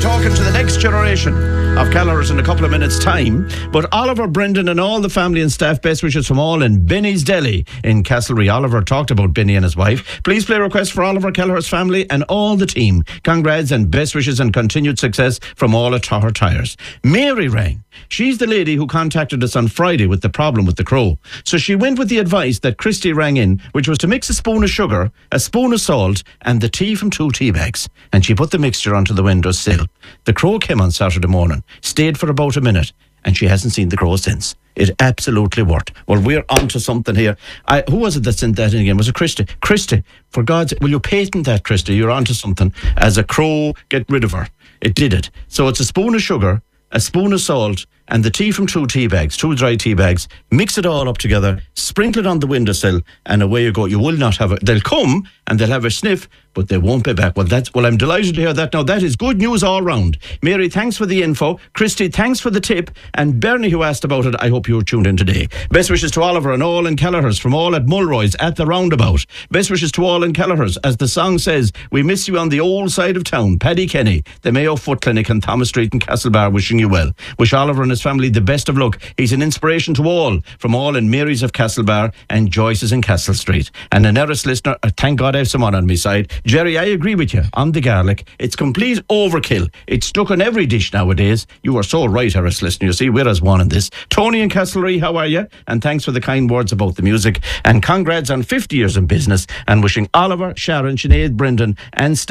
talking to the next generation of Callowers in a couple of minutes' time. But Oliver, Brendan and all the family and staff, best wishes from all in Benny's Deli in Castlereagh. Oliver talked about Benny and his wife. Please play a request for Oliver, Callowers family and all the team. Congrats and best wishes and continued success from all at Toher Tyres. Mary rang. She's the lady who contacted us on Friday with the problem with the crow. So she went with the advice that Christy rang in, which was to mix a spoon of sugar, a spoon of salt and the tea from 2 tea bags. And she put the mixture onto the windowsill. The crow came on Saturday morning, stayed for about a minute, and she hasn't seen the crow since. It absolutely worked. Well, we're onto something here. Who was it that sent that in again? Was it Christy? Christy, for God's sake, will you patent that, Christy? You're onto something. As a crow, get rid of her. It did it. So it's a spoon of sugar, a spoon of salt, and the tea from 2 tea bags, 2 dry tea bags. Mix it all up together, sprinkle it on the windowsill, and away you go. You will not have it. They'll come and they'll have a sniff, but they won't be back. Well, I'm delighted to hear that. Now, that is good news all round. Mary, thanks for the info. Christy, thanks for the tip. And Bernie, who asked about it, I hope you were tuned in today. Best wishes to Oliver and all in Kelleher's from all at Mulroy's at the roundabout. Best wishes to all in Kelleher's. As the song says, we miss you on the old side of town. Paddy Kenny, the Mayo Foot Clinic on Thomas Street in Castlebar, wishing you well. Wish Oliver and his family the best of luck. He's an inspiration to all, from all in Mary's of Castlebar and Joyce's in Castle Street. And an Eris listener, thank God I have someone on my side. Jerry, I agree with you on the garlic. It's complete overkill. It's stuck on every dish nowadays. You are so right, Eris listener. You see, we're as one in this. Tony in Castlereagh, how are you? And thanks for the kind words about the music. And congrats on 50 years in business. And wishing Oliver, Sharon, Sinead, Brendan and Steph